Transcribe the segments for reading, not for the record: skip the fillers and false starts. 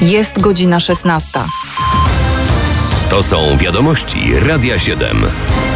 Jest godzina 16. To są wiadomości Radia 7.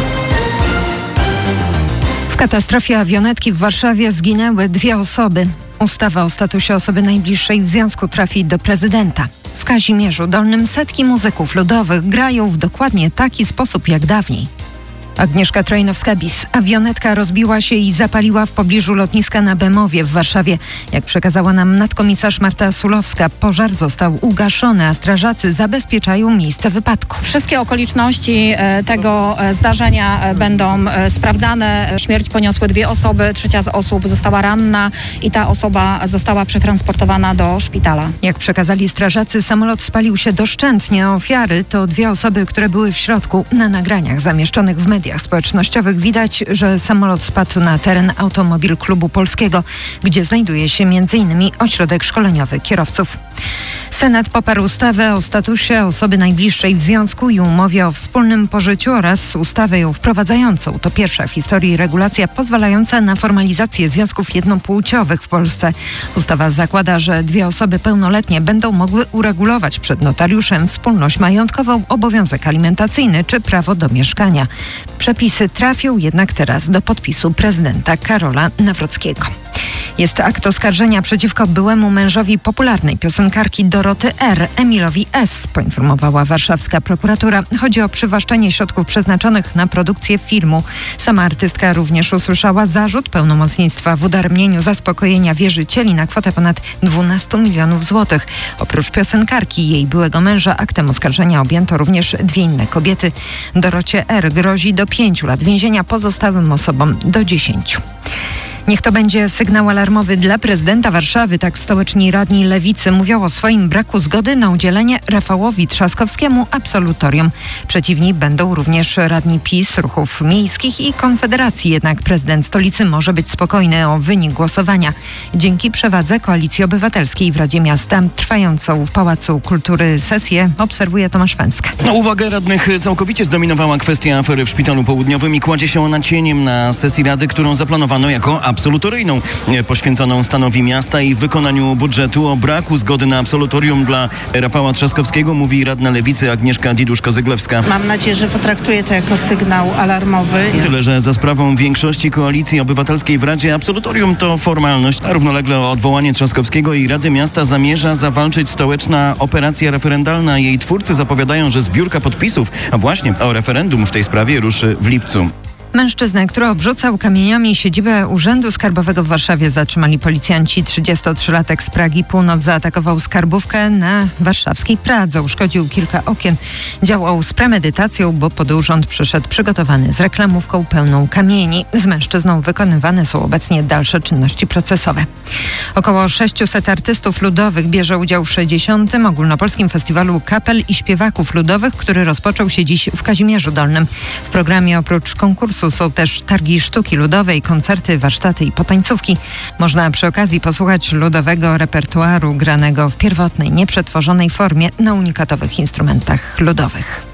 W katastrofie awionetki w Warszawie zginęły 2 osoby. Ustawa o statusie osoby najbliższej w związku trafi do prezydenta. W Kazimierzu Dolnym setki muzyków ludowych grają w dokładnie taki sposób jak dawniej. Agnieszka Trojnowska-Bis. Awionetka rozbiła się i zapaliła w pobliżu lotniska na Bemowie w Warszawie. Jak przekazała nam nadkomisarz Marta Sulowska, pożar został ugaszony, a strażacy zabezpieczają miejsce wypadku. Wszystkie okoliczności tego zdarzenia będą sprawdzane. Śmierć poniosły 2 osoby, 3 z osób została ranna i ta osoba została przetransportowana do szpitala. Jak przekazali strażacy, samolot spalił się doszczętnie. Ofiary to 2 osoby, które były w środku. Na nagraniach zamieszczonych w mediach społecznościowych widać, że samolot spadł na teren Automobil Klubu Polskiego, gdzie znajduje się m.in. ośrodek szkoleniowy kierowców. Senat poparł ustawę o statusie osoby najbliższej w związku i umowie o wspólnym pożyciu oraz ustawę ją wprowadzającą. To pierwsza w historii regulacja pozwalająca na formalizację związków jednopłciowych w Polsce. Ustawa zakłada, że 2 osoby pełnoletnie będą mogły uregulować przed notariuszem wspólność majątkową, obowiązek alimentacyjny czy prawo do mieszkania. Przepisy trafią jednak teraz do podpisu prezydenta Karola Nawrockiego. Jest akt oskarżenia przeciwko byłemu mężowi popularnej piosenkarki Doroty R., Emilowi S., poinformowała warszawska prokuratura. Chodzi o przywłaszczenie środków przeznaczonych na produkcję filmu. Sama artystka również usłyszała zarzut pełnomocnictwa w udaremnieniu zaspokojenia wierzycieli na kwotę ponad 12 milionów złotych. Oprócz piosenkarki i jej byłego męża aktem oskarżenia objęto również 2 inne kobiety. Dorocie R. grozi do 5 lat więzienia, pozostałym osobom do 10. Niech to będzie sygnał alarmowy dla prezydenta Warszawy. Tak stołeczni radni Lewicy mówią o swoim braku zgody na udzielenie Rafałowi Trzaskowskiemu absolutorium. Przeciwni będą również radni PiS, ruchów miejskich i Konfederacji. Jednak prezydent stolicy może być spokojny o wynik głosowania. Dzięki przewadze Koalicji Obywatelskiej w Radzie Miasta trwającą w Pałacu Kultury sesję obserwuje Tomasz Węska. Uwagę radnych całkowicie zdominowała kwestia afery w Szpitalu Południowym i kładzie się ona cieniem na sesji Rady, którą zaplanowano jako absolutoryjną, poświęconą stanowi miasta i wykonaniu budżetu. O braku zgody na absolutorium dla Rafała Trzaskowskiego mówi radna Lewicy Agnieszka Diduszko-Zyglewska. Mam nadzieję, że potraktuje to jako sygnał alarmowy. Tyle, że za sprawą większości Koalicji Obywatelskiej w Radzie absolutorium to formalność, a równolegle o odwołanie Trzaskowskiego i Rady Miasta zamierza zawalczyć stołeczna operacja referendalna. Jej twórcy zapowiadają, że zbiórka podpisów, a właśnie o referendum w tej sprawie ruszy w lipcu. Mężczyznę, który obrzucał kamieniami siedzibę Urzędu Skarbowego w Warszawie, zatrzymali policjanci. 33-latek z Pragi Północ zaatakował skarbówkę na warszawskiej Pradze. Uszkodził kilka okien. Działał z premedytacją, bo pod urząd przyszedł przygotowany z reklamówką pełną kamieni. Z mężczyzną wykonywane są obecnie dalsze czynności procesowe. Około 600 artystów ludowych bierze udział w 60. Ogólnopolskim Festiwalu Kapel i Śpiewaków Ludowych, który rozpoczął się dziś w Kazimierzu Dolnym. W programie oprócz konkursu są też targi sztuki ludowej, koncerty, warsztaty i potańcówki. Można przy okazji posłuchać ludowego repertuaru granego w pierwotnej, nieprzetworzonej formie na unikatowych instrumentach ludowych.